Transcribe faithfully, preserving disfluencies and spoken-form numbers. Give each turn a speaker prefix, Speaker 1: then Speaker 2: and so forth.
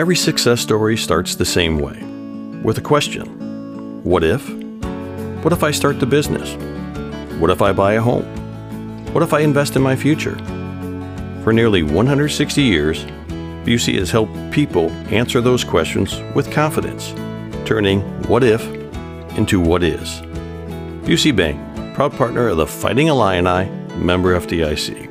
Speaker 1: Every success story starts the same way, with a question. What if? What if I start the business? What if I buy a home? What if I invest in my future? For nearly one hundred sixty years, Busey has helped people answer those questions with confidence, turning what if into what is. Busey Bank, proud partner of the Fighting Illini, member F D I C.